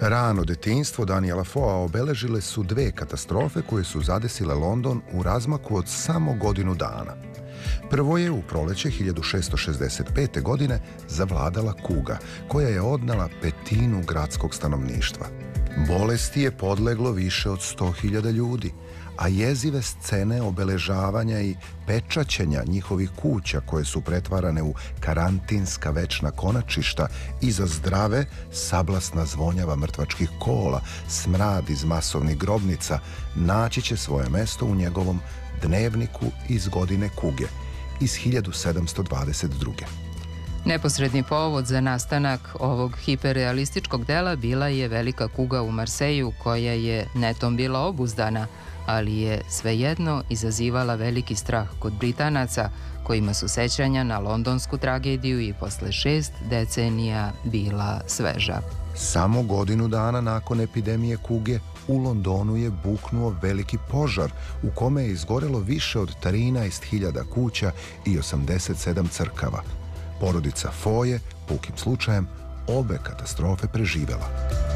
Rano detinjstvo Daniela Foa obeležile su dve katastrofe koje su zadesile London u razmaku od samo godinu dana. Prvo je u proleće 1665. godine zavladala kuga, koja je odnela petinu gradskog stanovništva. Bolesti je podleglo više od 100.000 ljudi, a jezive scene obeležavanja i pečaćenja njihovih kuća koje su pretvarane u karantinska večna konačišta iza zdrave, sablasna zvonjava mrtvačkih kola, smrad iz masovnih grobnica, naći će svoje mesto u njegovom dnevniku iz godine kuge, iz 1722. Neposredni povod za nastanak ovog hiperrealističkog dela bila je velika kuga u Marseju, koja je netom bila obuzdana, ali je svejedno izazivala veliki strah kod Britanaca, kojima su sećanja na londonsku tragediju i posle 6 decenija bila sveža. Samo godinu dana nakon epidemije kuge u Londonu je buknuo veliki požar u kome je izgorelo više od 13.000 kuća i 87 crkava. Porodica Foe je, pukim slučajem, obe katastrofe preživela.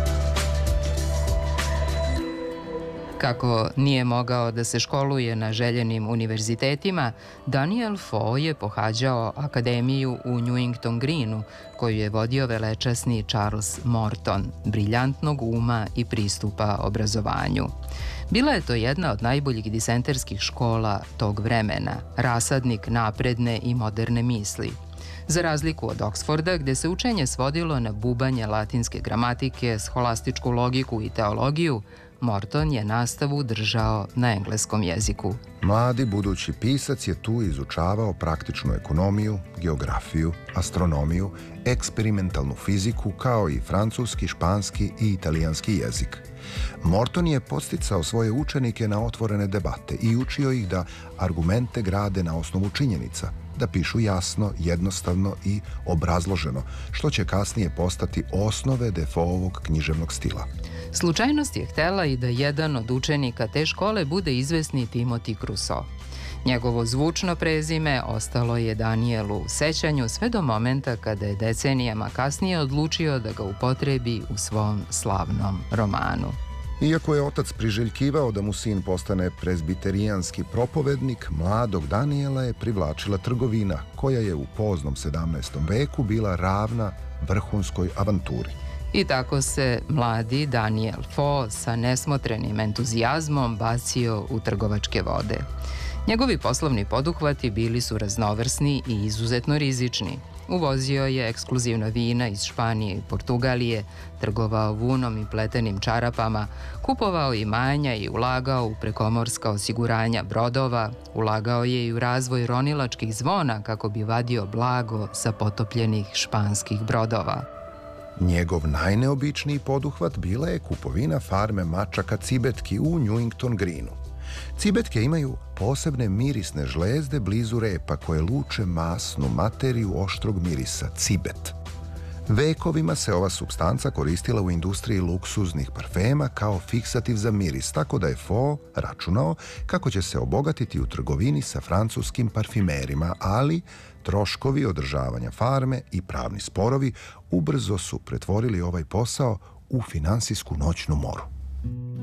Kako nije mogao da se školuje na željenim univerzitetima, Daniel Foe je pohađao akademiju u Newington Greenu, koju je vodio velečasni Charles Morton, briljantnog uma i pristupa obrazovanju. Bila je to jedna od najboljih disenterskih škola tog vremena, rasadnik napredne i moderne misli. Za razliku od Oksforda, gde se učenje svodilo na bubanje latinske gramatike, scholastičku logiku i teologiju, Morton je nastavu držao na engleskom jeziku. Mladi budući pisac je tu izučavao praktičnu ekonomiju, geografiju, astronomiju, eksperimentalnu fiziku, kao i francuski, španski i italijanski jezik. Morton je podsticao svoje učenike na otvorene debate i učio ih da argumente grade na osnovu činjenica, da pišu jasno, jednostavno i obrazloženo, što će kasnije postati osnove Defoeovog književnog stila. Slučajnost je htela i da jedan od učenika te škole bude izvesni Timothy Crusoe. Njegovo zvučno prezime ostalo je Danielu u sećanju sve do momenta kada je decenijama kasnije odlučio da ga upotrebi u svom slavnom romanu. Iako je otac priželjkivao da mu sin postane prezbiterijanski propovednik, mladog Daniela je privlačila trgovina, koja je u poznom 17. veku bila ravna vrhunskoj avanturi. I tako se mladi Daniel Foe sa nesmotrenim entuzijazmom bacio u trgovačke vode. Njegovi poslovni poduhvati bili su raznovrsni i izuzetno rizični. Uvozio je ekskluzivna vina iz Španije i Portugalije, trgovao vunom i pletenim čarapama, kupovao imanja i ulagao u prekomorska osiguranja brodova, ulagao je i u razvoj ronilačkih zvona kako bi vadio blago sa potopljenih španskih brodova. Njegov najneobičniji poduhvat bila je kupovina farme mačaka cibetki u Newington Greenu. Cibetke imaju posebne mirisne žlezde blizu repa koje luče masnu materiju oštrog mirisa, cibet. Vekovima se ova supstanca koristila u industriji luksuznih parfema kao fiksativ za miris, tako da je Foe računao kako će se obogatiti u trgovini sa francuskim parfimerima, ali troškovi održavanja farme i pravni sporovi ubrzo su pretvorili ovaj posao u finansijsku noćnu moru.